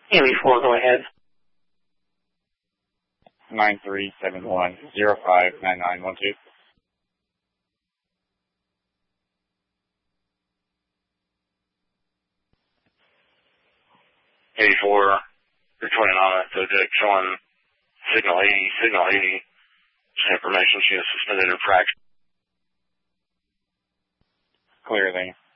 Haley 4, go ahead. 9371059912. Haley 4, returning on that subject, showing signal 80. Information she has suspended infraction. Clear there.